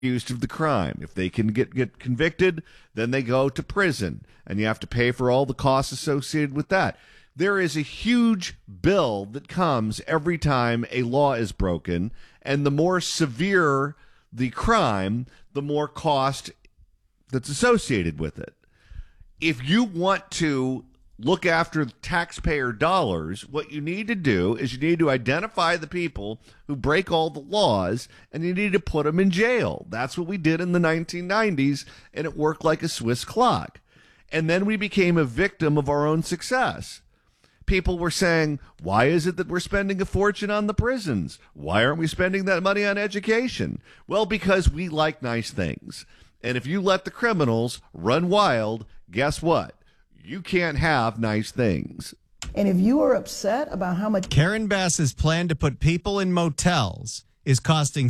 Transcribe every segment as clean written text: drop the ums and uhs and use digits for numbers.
accused of the crime. If they can get convicted, then they go to prison, and you have to pay for all the costs associated with that. There is a huge bill that comes every time a law is broken, and the more severe the crime, the more cost that's associated with it. If you want to look after taxpayer dollars, what you need to do is you need to identify the people who break all the laws, and you need to put them in jail. That's what we did in the 1990s, and it worked like a Swiss clock. And then we became a victim of our own success. People were saying, why is it that we're spending a fortune on the prisons? Why aren't we spending that money on education? Well, because we like nice things. And if you let the criminals run wild, guess what? You can't have nice things. And if you are upset about how much Karen Bass's plan to put people in motels is costing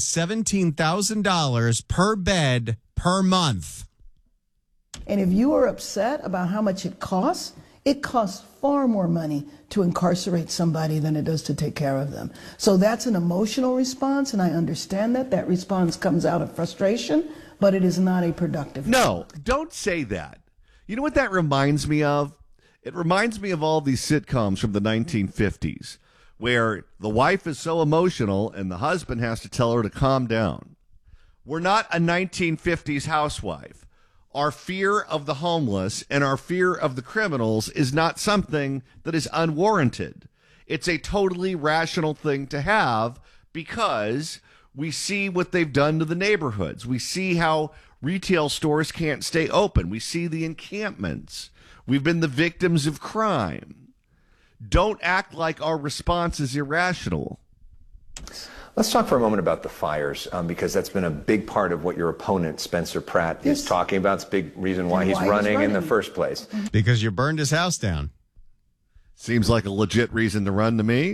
$17,000 per bed per month. And if you are upset about how much it costs far more money to incarcerate somebody than it does to take care of them. So that's an emotional response, and I understand that. That response comes out of frustration, but it is not a productive. No, don't say that. You know what that reminds me of? It reminds me of all these sitcoms from the 1950s where the wife is so emotional and the husband has to tell her to calm down. We're not a 1950s housewife. Our fear of the homeless and our fear of the criminals is not something that is unwarranted. It's a totally rational thing to have because we see what they've done to the neighborhoods. We see how retail stores can't stay open. We see the encampments. We've been the victims of crime. Don't act like our response is irrational. Let's talk for a moment about the fires, because that's been a big part of what your opponent, Spencer Pratt, is talking about. It's a big reason why he's running in the first place. Because you burned his house down. Seems like a legit reason to run to me.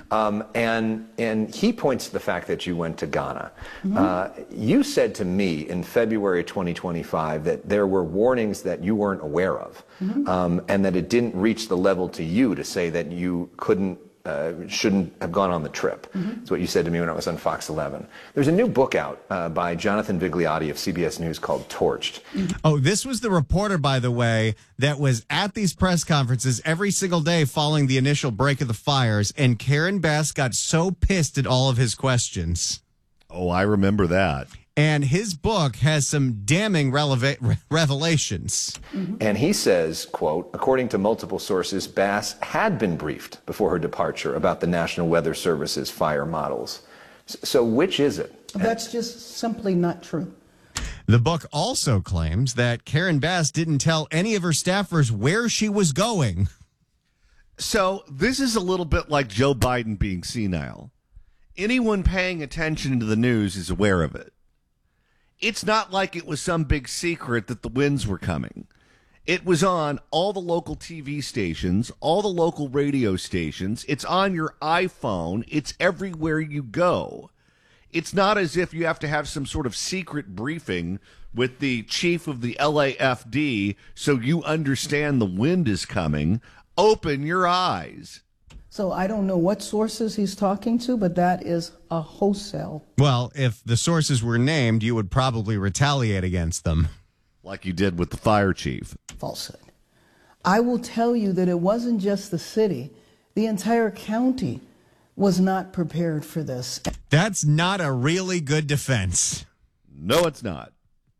And he points to the fact that you went to Ghana. You said to me in February 2025 that there were warnings that you weren't aware of, and that it didn't reach the level to you to say that you shouldn't have gone on the trip. That's what you said to me when I was on Fox 11. There's a new book out by Jonathan Vigliotti of CBS News called Torched. Oh, this was the reporter, by the way, that was at these press conferences every single day following the initial break of the fires, and Karen Bass got so pissed at all of his questions. Oh, I remember that. And his book has some damning revelations. And he says, quote, according to multiple sources, Bass had been briefed before her departure about the National Weather Service's fire models. So which is it? That's just simply not true. The book also claims that Karen Bass didn't tell any of her staffers where she was going. So this is a little bit like Joe Biden being senile. Anyone paying attention to the news is aware of it. It's not like it was some big secret that the winds were coming. It was on all the local TV stations, all the local radio stations. It's on your iPhone. It's everywhere you go. It's not as if you have to have some sort of secret briefing with the chief of the LAFD so you understand the wind is coming. Open your eyes. So I don't know what sources he's talking to, but that is a wholesale. Well, if the sources were named, you would probably retaliate against them. Like you did with the fire chief. Falsehood. I will tell you that it wasn't just the city. The entire county was not prepared for this. That's not a really good defense. No, it's not.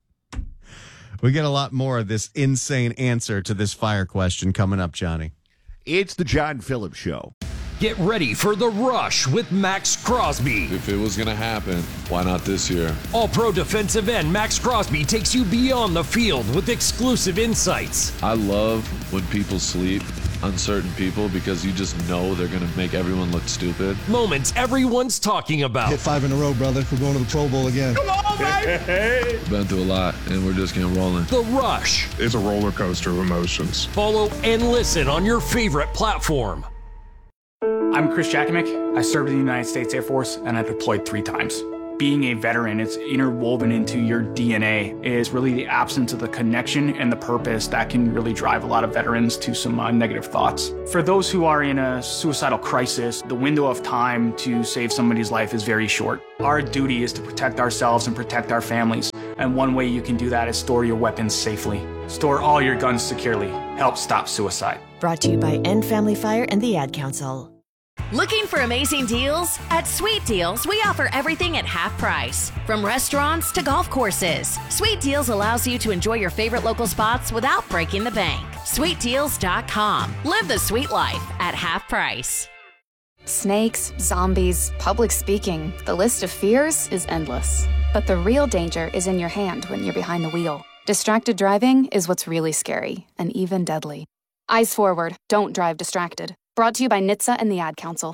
We get a lot more of this insane answer to this fire question coming up, Johnny. It's the John Phillips Show. Get ready for The Rush with Max Crosby. If it was going to happen, why not this year? All-Pro defensive end Max Crosby takes you beyond the field with exclusive insights. I love when people sleep on certain people because you just know they're going to make everyone look stupid. Moments everyone's talking about. Hit 5 in a row, brother. We're going to the Pro Bowl again. Come on, baby! Been through a lot, and we're just getting rolling. The Rush. It's a roller coaster of emotions. Follow and listen on your favorite platform. I'm Chris Jakovic. I served in the United States Air Force, and I deployed 3 times. being a veteran, it's interwoven into your DNA, is really the absence of the connection and the purpose that can really drive a lot of veterans to some negative thoughts. For those who are in a suicidal crisis, the window of time to save somebody's life is very short. Our duty is to protect ourselves and protect our families. And one way you can do that is store your weapons safely. Store all your guns securely. Help stop suicide. Brought to you by End Family Fire and the Ad Council. Looking for amazing deals? At Sweet Deals, we offer everything at half price. From restaurants to golf courses, Sweet Deals allows you to enjoy your favorite local spots without breaking the bank. SweetDeals.com. Live the sweet life at half price. Snakes, zombies, public speaking, the list of fears is endless. But the real danger is in your hand when you're behind the wheel. Distracted driving is what's really scary and even deadly. Eyes forward, don't drive distracted. Brought to you by NHTSA and the Ad Council.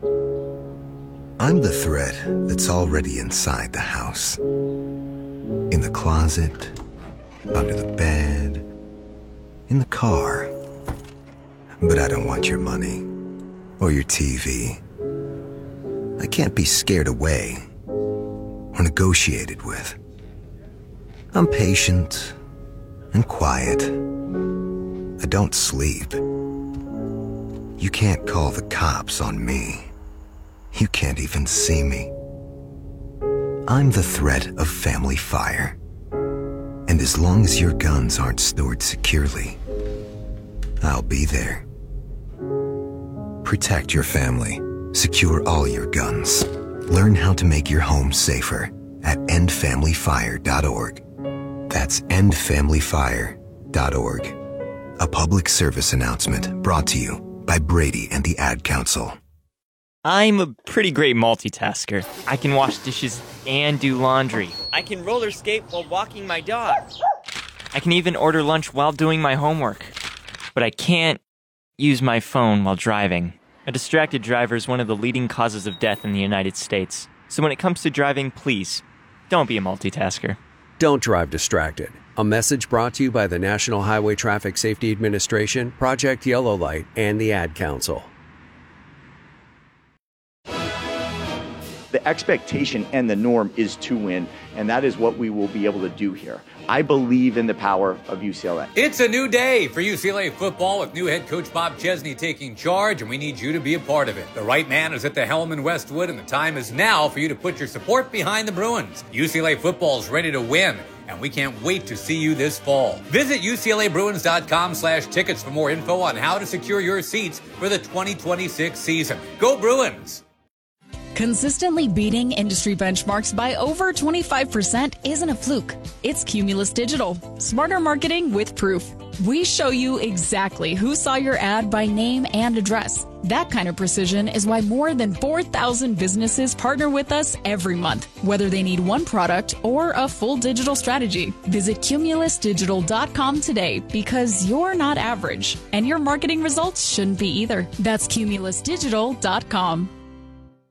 I'm the threat that's already inside the house. In the closet, under the bed, in the car. But I don't want your money or your TV. I can't be scared away or negotiated with. I'm patient and quiet. I don't sleep. You can't call the cops on me. You can't even see me. I'm the threat of family fire. And as long as your guns aren't stored securely, I'll be there. Protect your family. Secure all your guns. Learn how to make your home safer at endfamilyfire.org. That's endfamilyfire.org. A public service announcement brought to you by Brady and the Ad Council. I'm a pretty great multitasker. I can wash dishes and do laundry. I can roller skate while walking my dog. I can even order lunch while doing my homework. But I can't use my phone while driving. A distracted driver is one of the leading causes of death in the United States. So when it comes to driving, please, don't be a multitasker. Don't drive distracted. A message brought to you by the National Highway Traffic Safety Administration, Project Yellow Light, and the Ad Council. The expectation and the norm is to win, and that is what we will be able to do here. I believe in the power of UCLA. It's a new day for UCLA football with new head coach Bob Chesney taking charge, and we need you to be a part of it. The right man is at the helm in Westwood, and the time is now for you to put your support behind the Bruins. UCLA football is ready to win, and we can't wait to see you this fall. Visit UCLABruins.com/tickets for more info on how to secure your seats for the 2026 season. Go Bruins! Consistently beating industry benchmarks by over 25% isn't a fluke. It's Cumulus Digital. Smarter marketing with proof. We show you exactly who saw your ad by name and address. That kind of precision is why more than 4,000 businesses partner with us every month, whether they need one product or a full digital strategy. Visit cumulusdigital.com today because you're not average, and your marketing results shouldn't be either. That's cumulusdigital.com.